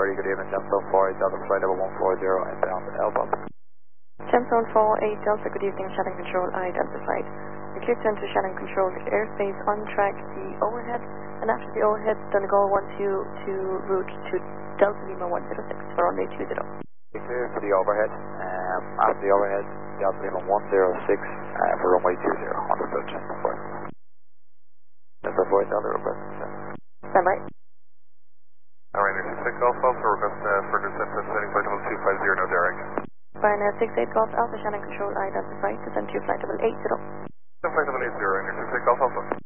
Birdie, good evening, Gemzone 48 Delta, flight level 140, inbound Alpha. Gemzone 48 Delta, good evening, Shannon Control, identified. We clear to enter Shannon Control airspace on track, the overhead, and after the overhead, Donegal 12 to route to Delta Lima 106 for runway 20. Clear for the overhead, after the overhead, Delta Lima 106 for runway 20, understood. Delta 48 Delta, request descent. Stand by. Alright, 66 Alpha, so request for descent descending flight level 250, no direct. Ryanair 68 Golf Alpha, Shannon Control, identified, descend to flight level 80. Flight level 80, Ryanair 66 Alpha.